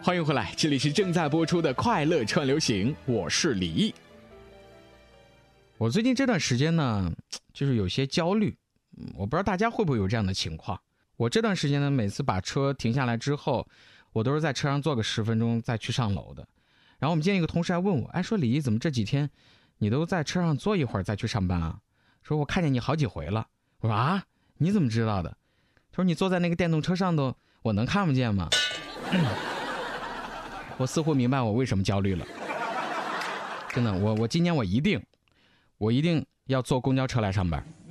欢迎回来，这里是正在播出的快乐串流行，我是李毅。我最近这段时间呢，就是有些焦虑，我不知道大家会不会有这样的情况。我这段时间呢，每次把车停下来之后，我都是在车上坐个10分钟再去上楼的。然后我们今天一个同事还问我，说李毅怎么这几天你都在车上坐一会儿再去上班啊？说我看见你好几回了。我说你怎么知道的？他说你坐在那个电动车上都我能看不见吗？我似乎明白我为什么焦虑了。真的，我今年我一定要坐公交车来上班。